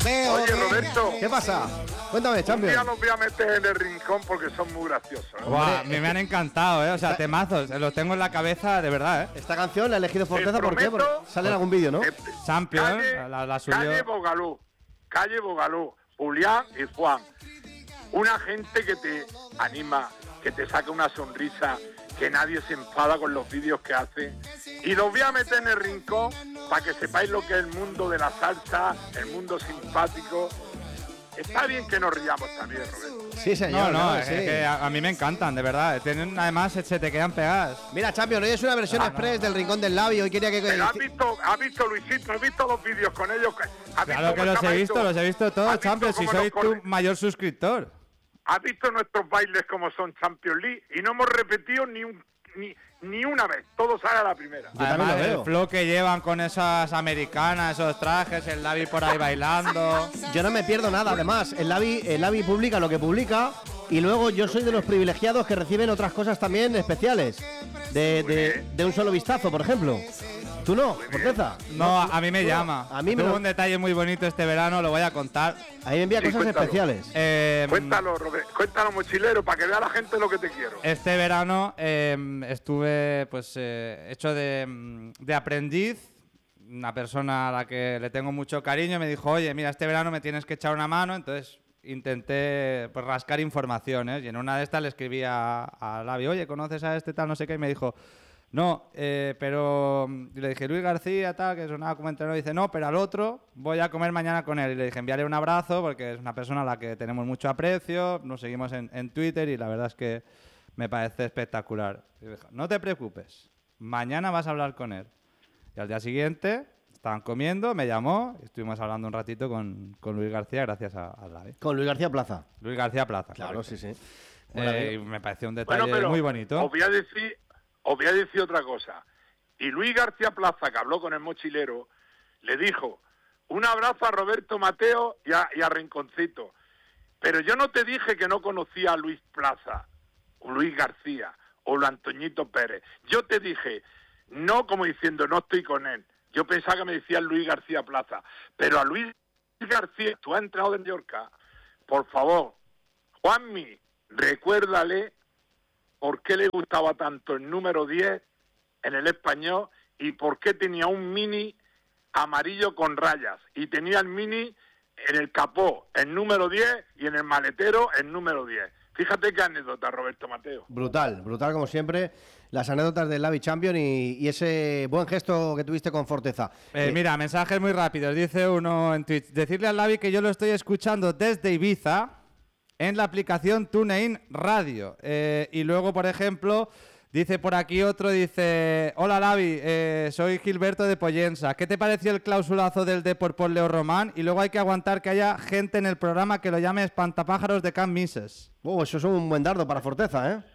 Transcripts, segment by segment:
Oye, Roberto. ¿Qué pasa? Cuéntame, Champion. Ya los voy a meter en el rincón porque son muy graciosos. Buah, me han encantado, o sea, temazos. Los tengo en la cabeza, de verdad, Esta canción la ha elegido Forteza, ¿por qué? prometo- Porque sale en algún vídeo, ¿no? Champion, la subió. Calle Bogalú, Julián y Juan. Una gente que te anima, que te saca una sonrisa, que nadie se enfada con los vídeos que hace. Y los voy a meter en el rincón para que sepáis lo que es el mundo de la salsa, el mundo simpático. Está bien que nos riamos también, Roberto. Sí, señor. No, sí. es que a mí me encantan, de verdad. Tienen, además, se te quedan pegadas. Mira, Champion, hoy es una versión express del Rincón del Labio. Hoy quería que... Pero ¿has visto, Luisito? ¿Has visto los vídeos con ellos? Claro que los he visto todos, Champion, si soy tu mayor suscriptor. ¿Has visto nuestros bailes como son Champions League? Y no hemos repetido ni una vez. Todo sale a la primera. Además, el flow que llevan con esas americanas, esos trajes, el Lavi por ahí bailando. Yo no me pierdo nada, además. El Lavi publica lo que publica y luego yo soy de los privilegiados que reciben otras cosas también especiales. De un solo vistazo, por ejemplo. ¿Tú no, Forteza? No, a mí me llama. A mí me Tuve un detalle muy bonito este verano, lo voy a contar. Ahí me envía cosas cuéntalo. especiales. Cuéntalo, Robert, cuéntalo, mochilero, para que vea la gente lo que te quiero. Este verano estuve pues hecho de aprendiz. Una persona a la que le tengo mucho cariño me dijo, oye, mira, este verano me tienes que echar una mano. Entonces intenté pues, rascar informaciones y en una de estas le escribí a Lavi, oye, ¿conoces a este tal, no sé qué? Y me dijo, no, pero y le dije, Luis García, tal, que sonaba como entrenador. Y dice, no, pero al otro voy a comer mañana con él. Y le dije, enviarle un abrazo porque es una persona a la que tenemos mucho aprecio. Nos seguimos en Twitter y la verdad es que me parece espectacular. Y dijo, no te preocupes, mañana vas a hablar con él. Y al día siguiente estaban comiendo, me llamó y estuvimos hablando un ratito con Luis García gracias a Lavi. Con Luis García Plaza. Luis García Plaza. Claro, correcto. sí. Y me pareció un detalle Bueno, pero muy bonito. Os voy a decir otra cosa. Y Luis García Plaza, que habló con el mochilero, le dijo, un abrazo a Roberto Mateo y a Rinconcito. Pero yo no te dije que no conocía a Luis Plaza, o Luis García, o lo Antoñito Pérez. Yo te dije, no como diciendo, no estoy con él. Yo pensaba que me decía Luis García Plaza. Pero a Luis García, tú has entrado de Mallorca, por favor, Juanmi, recuérdale por qué le gustaba tanto el número 10 en el Español y por qué tenía un mini amarillo con rayas y tenía el mini en el capó, el número 10 y en el maletero el número 10. Fíjate qué anécdota, Roberto Mateo. Brutal como siempre. Las anécdotas del Lavi Champion y ese buen gesto que tuviste con Forteza. Mira, mensajes muy rápidos. Dice uno en Twitch, decirle al Lavi que yo lo estoy escuchando desde Ibiza en la aplicación TuneIn Radio. Y luego, por ejemplo, dice por aquí otro, dice, hola Lavi, soy Gilberto de Pollensa. ¿Qué te pareció el clausulazo del Depor por Leo Román? Y luego hay que aguantar que haya gente en el programa que lo llame espantapájaros de Can Mises. Eso es un buen dardo para Forteza, ¿eh?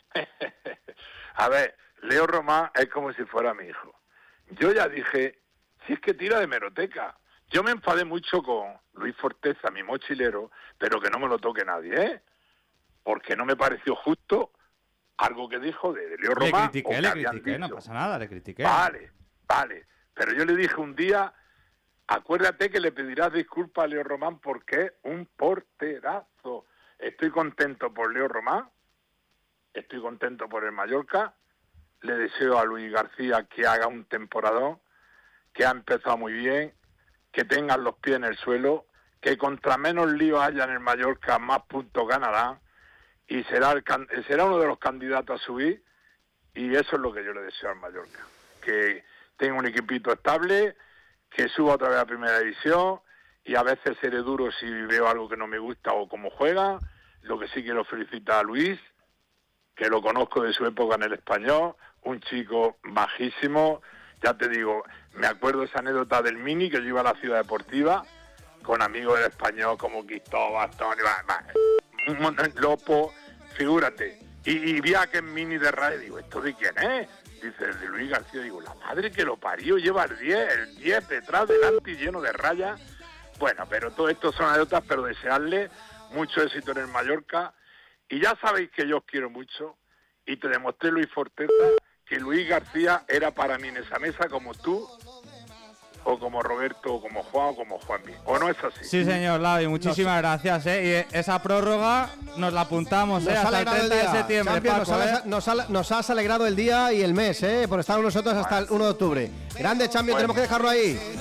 A ver, Leo Román es como si fuera mi hijo. Yo ya dije, si es que tira de meroteca. Yo me enfadé mucho con Luis Forteza, mi mochilero, pero que no me lo toque nadie, ¿eh? Porque no me pareció justo algo que dijo de Leo Román. Le critiqué, no pasa nada, le critiqué. Vale. Pero yo le dije un día, acuérdate que le pedirás disculpas a Leo Román porque es un porterazo. Estoy contento por Leo Román, estoy contento por el Mallorca. Le deseo a Luis García que haga un temporadón, que ha empezado muy bien, que tengan los pies en el suelo, que contra menos líos haya en el Mallorca, más puntos ganará y será uno de los candidatos a subir, y eso es lo que yo le deseo al Mallorca, que tenga un equipito estable, que suba otra vez a primera división, y a veces seré duro si veo algo que no me gusta o cómo juega. Lo que sí quiero felicitar a Luis, que lo conozco de su época en el Español, un chico bajísimo. Ya te digo, me acuerdo esa anécdota del Mini, que yo iba a la Ciudad Deportiva con amigos del Español como Cristóbal, Tony, Lopo, figúrate. Y vi a aquel Mini de radio, digo, ¿esto de quién es? Dice, de Luis García. Digo, la madre que lo parió, lleva el 10 detrás, delante y lleno de rayas. Bueno, pero todo esto son anécdotas, pero desearle mucho éxito en el Mallorca. Y ya sabéis que yo os quiero mucho, y te demostré, Luis Forteza, que Luis García era para mí en esa mesa como tú o como Roberto, o como Juan, o como Juanmi. ¿O no es así? Sí, señor Lavi, muchísimas gracias. Y esa prórroga nos la apuntamos hasta el 30 de septiembre, Champions, Paco, nos has alegrado el día y el mes, por estar con nosotros hasta el 1 de octubre. Grande, Champions, tenemos que dejarlo ahí.